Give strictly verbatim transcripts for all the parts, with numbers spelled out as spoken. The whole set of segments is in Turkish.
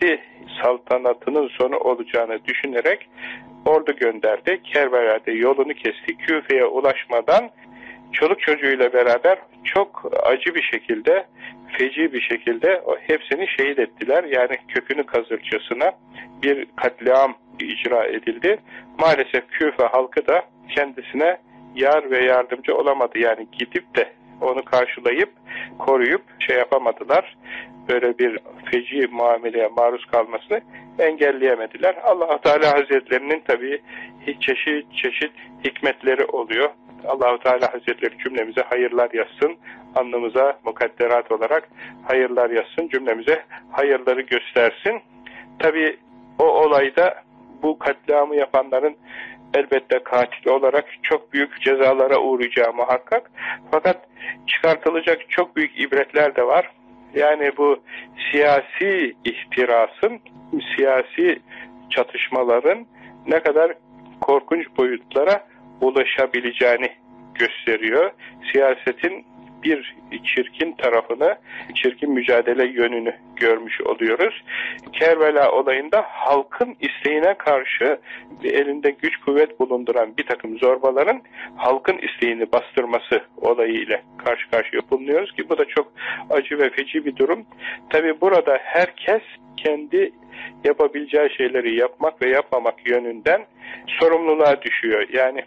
kendi saltanatının sonu olacağını düşünerek ordu gönderdi. Kerbela'da yolunu kesti. Küfe'ye ulaşmadan çoluk çocuğuyla beraber çok acı bir şekilde, feci bir şekilde hepsini şehit ettiler. Yani kökünü kazırcasına bir katliam icra edildi. Maalesef Küfe halkı da kendisine yar ve yardımcı olamadı. Yani gidip de onu karşılayıp, koruyup şey yapamadılar. Böyle bir feci muameleye maruz kalmasını engelleyemediler. Allah-u Teala Hazretlerinin tabii çeşit çeşit hikmetleri oluyor. Allah-u Teala Hazretleri cümlemize hayırlar yazsın. Alnımıza mukadderat olarak hayırlar yazsın. Cümlemize hayırları göstersin. Tabii o olayda bu katliamı yapanların elbette katil olarak çok büyük cezalara uğrayacağı muhakkak. Fakat çıkartılacak çok büyük ibretler de var. Yani bu siyasi ihtirasın, siyasi çatışmaların ne kadar korkunç boyutlara ulaşabileceğini gösteriyor. Siyasetin bir çirkin tarafını, çirkin mücadele yönünü görmüş oluyoruz. Kerbela olayında halkın isteğine karşı elinde güç kuvvet bulunduran bir takım zorbaların halkın isteğini bastırması olayıyla karşı karşıya bulunuyoruz ki bu da çok acı ve feci bir durum. Tabi burada herkes kendi yapabileceği şeyleri yapmak ve yapmamak yönünden sorumluluğa düşüyor. Yani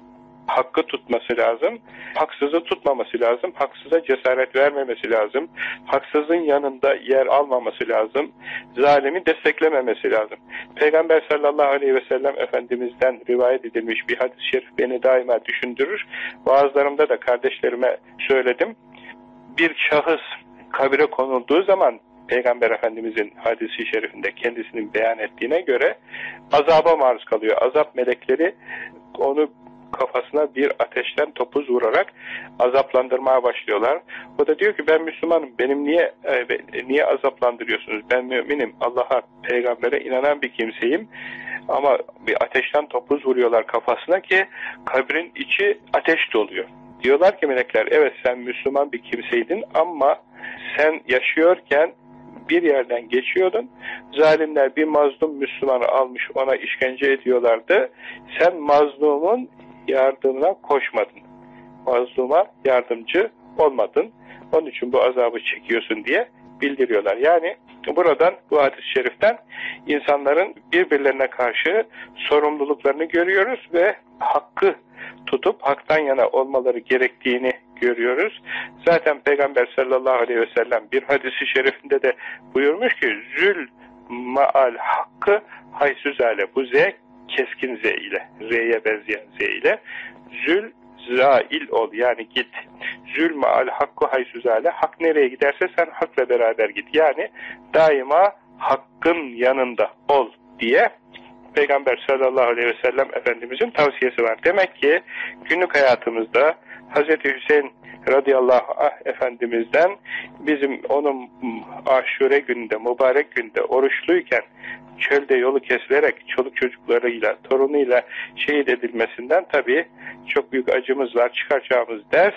hakkı tutması lazım, haksızı tutmaması lazım, haksıza cesaret vermemesi lazım, haksızın yanında yer almaması lazım, zalimi desteklememesi lazım. Peygamber sallallahu aleyhi ve sellem Efendimiz'den rivayet edilmiş bir hadis-i şerif beni daima düşündürür. Vaazlarımda da kardeşlerime söyledim. Bir şahıs kabire konulduğu zaman Peygamber Efendimiz'in hadisi şerifinde kendisinin beyan ettiğine göre azaba maruz kalıyor. Azap melekleri onu kafasına bir ateşten topuz vurarak azaplandırmaya başlıyorlar. O da diyor ki ben Müslümanım, benim niye e, niye azaplandırıyorsunuz? Ben müminim, Allah'a, peygambere inanan bir kimseyim. Ama bir ateşten topuz vuruyorlar kafasına ki kabrin içi ateş doluyor. Diyorlar ki melekler, evet sen Müslüman bir kimseydin ama sen yaşıyorken bir yerden geçiyordun. Zalimler bir mazlum Müslümanı almış ona işkence ediyorlardı. Sen mazlumun yardımına koşmadın. Mazluma yardımcı olmadın. Onun için bu azabı çekiyorsun diye bildiriyorlar. Yani buradan, bu hadis-i şeriften insanların birbirlerine karşı sorumluluklarını görüyoruz ve hakkı tutup haktan yana olmaları gerektiğini görüyoruz. Zaten Peygamber sallallahu aleyhi ve sellem bir hadis-i şerifinde de buyurmuş ki zül ma'al hakkı haysüzale, bu z keskin z ile, r'ye benzeyen z ile, zül zail ol, yani git. Zül ma'al hakkı haysüzale, hak nereye giderse sen hakla beraber git. Yani daima hakkın yanında ol diye Peygamber sallallahu aleyhi ve sellem Efendimizin tavsiyesi var. Demek ki günlük hayatımızda Hazreti Hüseyin radıyallahu anh Efendimiz'den bizim onun aşure gününde, mübarek günde oruçluyken çölde yolu kesilerek çoluk çocuklarıyla, torunuyla şehit edilmesinden tabii çok büyük acımız var. Çıkaracağımız ders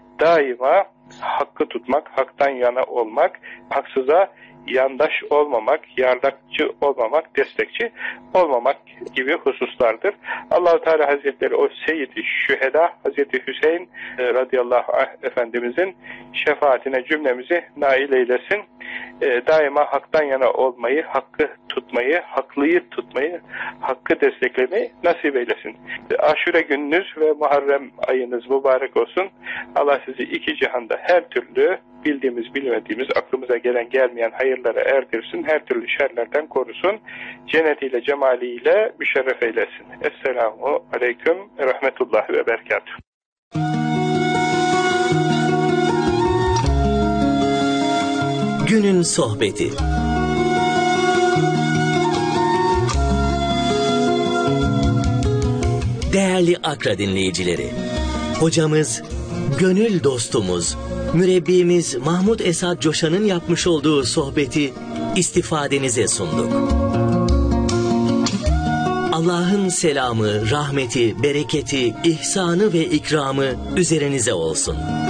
daima hakkı tutmak, haktan yana olmak, haksıza yandaş olmamak, yardakçı olmamak, destekçi olmamak gibi hususlardır. Allah-u Teala Hazretleri o Seyyid-i Şüheda Hazreti Hüseyin e, radıyallahu anh Efendimizin şefaatine cümlemizi nail eylesin. E, daima haktan yana olmayı, hakkı tutmayı, haklıyı tutmayı, hakkı desteklemeyi nasip eylesin. E, Aşure gününüz ve Muharrem ayınız mübarek olsun. Allah sizi iki cihanda her türlü bildiğimiz, bilmediğimiz, aklımıza gelen gelmeyen hayırlara erdirsin, her türlü şerlerden korusun, cennetiyle, cemaliyle müşerref eylesin. Esselamu aleyküm ve rahmetullahi ve berekatuhu. Günün sohbeti. Değerli Akra dinleyicileri, hocamız, gönül dostumuz, mürebbimiz Mahmud Esad Coşan'ın yapmış olduğu sohbeti istifadenize sunduk. Allah'ın selamı, rahmeti, bereketi, ihsanı ve ikramı üzerinize olsun.